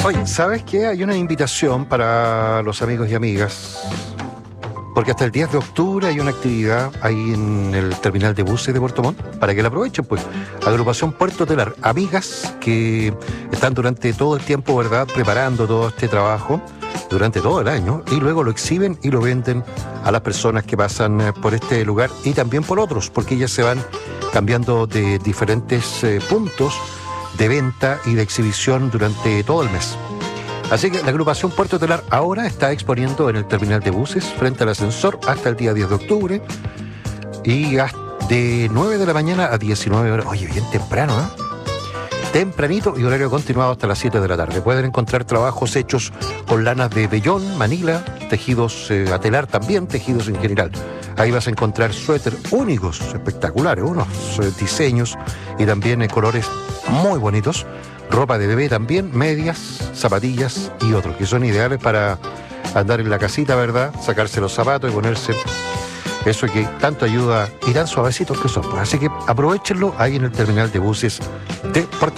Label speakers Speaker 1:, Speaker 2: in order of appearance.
Speaker 1: Oye, ¿sabes qué? Hay una invitación para los amigos y amigas, porque hasta el 10 de octubre hay una actividad ahí en el terminal de buses de Puerto Montt, para que la aprovechen, pues. Agrupación Puerto Telar, amigas que están durante todo el tiempo, ¿verdad?, preparando todo este trabajo durante todo el año, y luego lo exhiben y lo venden a las personas que pasan por este lugar y también por otros, porque ellas se van cambiando de diferentes puntos de venta y de exhibición durante todo el mes. Así que la agrupación Puerto Telar ahora está exponiendo en el terminal de buses frente al ascensor hasta el día 10 de octubre y de 9 de la mañana a 19 horas. Oye, bien temprano, ¿eh? Tempranito y horario continuado hasta las 7 de la tarde. Pueden encontrar trabajos hechos con lanas de vellón, manila, tejidos a telar también, tejidos en general. Ahí vas a encontrar suéter únicos, espectaculares, unos diseños y también colores muy bonitos. Ropa de bebé también, medias, zapatillas y otros, que son ideales para andar en la casita, ¿verdad? Sacarse los zapatos y ponerse eso que tanto ayuda y tan suavecitos que son. Así que aprovechenlo ahí en el terminal de buses de Puerto